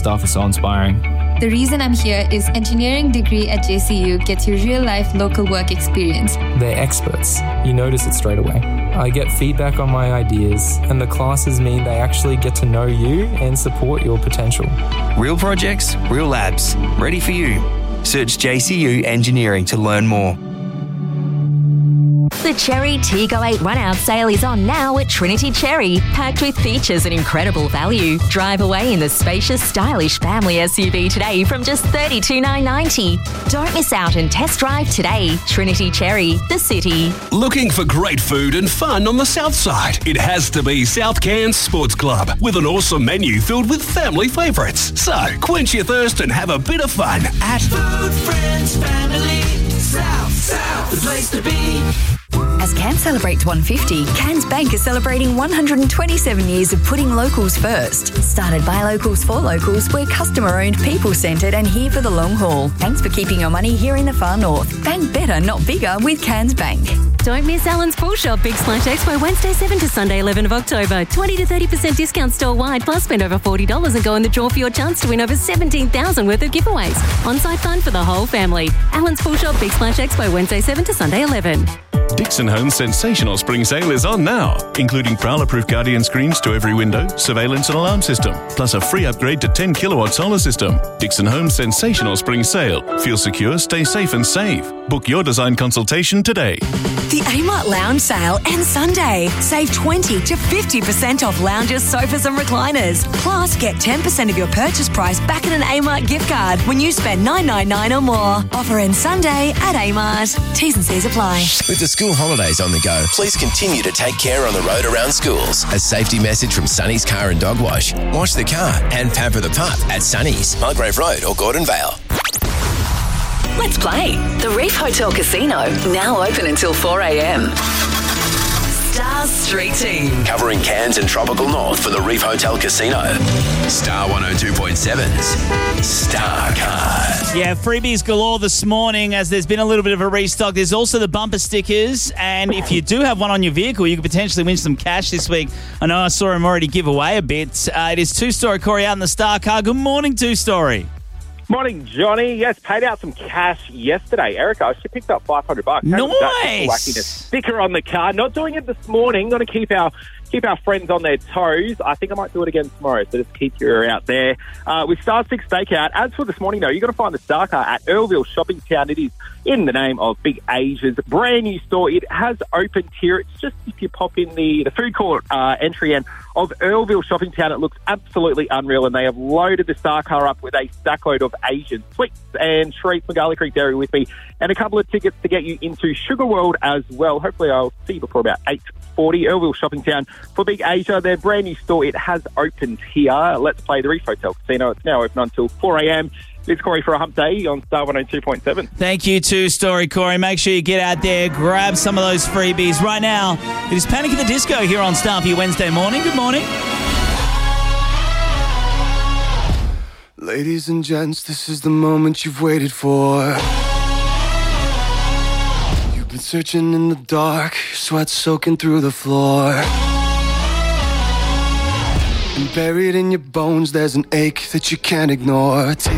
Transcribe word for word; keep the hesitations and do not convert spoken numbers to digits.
staff are so inspiring. The reason I'm here is engineering degree at J C U gets you real-life local work experience. They're experts. You notice it straight away. I get feedback on my ideas, and the classes mean they actually get to know you and support your potential. Real projects, real labs, ready for you. Search J C U Engineering to learn more. The Cherry T Go eight run-out sale is on now at Trinity Cherry, packed with features and incredible value. Drive away in the spacious, stylish family S U V today from just thirty-two thousand nine hundred ninety dollars. Don't miss out and test drive today. Trinity Cherry, the city. Looking for great food and fun on the south side? It has to be South Cairns Sports Club, with an awesome menu filled with family favourites. So, quench your thirst and have a bit of fun at Food, Friends, Family, South, South, the place to be. As Cairns celebrates one hundred fifty, Cairns Bank is celebrating one hundred twenty-seven years of putting locals first. Started by locals for locals, we're customer-owned, people-centred and here for the long haul. Thanks for keeping your money here in the far north. Bank better, not bigger with Cairns Bank. Don't miss Allen's Pool Shop Big Splash Expo Wednesday seventh to Sunday eleventh of October. twenty to thirty percent discount store-wide, plus spend over forty dollars and go in the draw for your chance to win over seventeen thousand dollars worth of giveaways. On-site fun for the whole family. Allen's Pool Shop Big Splash Expo Wednesday seventh to Sunday eleventh. Dixon Homes' sensational spring sale is on now, including prowler-proof Guardian screens to every window, surveillance and alarm system, plus a free upgrade to ten kilowatt solar system. Dixon Homes' sensational spring sale. Feel secure, stay safe and save. Book your design consultation today. The Amart Lounge Sale ends Sunday. Save twenty to fifty percent off lounges, sofas and recliners. Plus, get ten percent of your purchase price back in an Amart gift card when you spend nine hundred ninety-nine dollars or more. Offer ends Sunday at Amart. T's and C's apply. With the school holidays on the go, please continue to take care on the road around schools. A safety message from Sunny's Car and Dog Wash. Wash the car and pamper the pup at Sunny's, Mulgrave Road or Gordon Vale. Let's play. The Reef Hotel Casino, now open until four a.m. Stars Street Team. Covering Cairns and Tropical North for the Reef Hotel Casino. Star one oh two point seven's Star Card. Yeah, freebies galore this morning as there's been a little bit of a restock. There's also the bumper stickers, and if you do have one on your vehicle, you could potentially win some cash this week. I know I saw him already give away a bit. Uh, it is Two-Story Corey out in the Star Car. Good morning, Two-Story. Morning, Johnny. Yes, paid out some cash yesterday. Erica, she picked up five hundred bucks. Nice. Whacking a sticker on the car. Not doing it this morning. Going to keep our keep our friends on their toes. I think I might do it again tomorrow, so just keep your out there. Uh, with Star Six Stakeout, as for this morning, though, you've got to find the Star Car at Earlville Shopping Town. It is in the name of Big Asia's brand new store. It has opened here. It's just if you pop in the, the food court uh, entry end of Earlville Shopping Town, it looks absolutely unreal, and they have loaded the Star Car up with a stackload of Asian sweets and treats. Magali Creek Dairy with me, and a couple of tickets to get you into Sugar World as well. Hopefully I'll see you before about eight forty. Earlville Shopping Town for Big Asia, their brand new store. It has opened here. Let's play the Reef Hotel Casino. It's now open until four a.m. It's Corey for a hump day on Star one oh two point seven. Thank you, Two-Story Corey. Make sure you get out there, grab some of those freebies. Right now, it is Panic at the Disco here on Star for your Wednesday morning. Good morning. Ladies and gents, this is the moment you've waited for. You've been searching in the dark, sweat soaking through the floor. And buried in your bones, there's an ache that you can't ignore. Take